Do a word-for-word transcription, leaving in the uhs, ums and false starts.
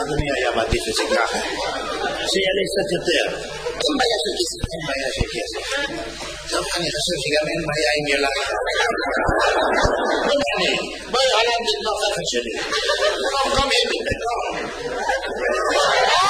מי היה מעדיף את זה ככה? שיעלה קצת יותר. אין בעיה של כסף. אין בעיה של כסף. טוב, אני חושב שגם אין בעיה עם ילד. לא מעניין. בואי עליו לתנוח אחת שלי. לא, לא מעניין.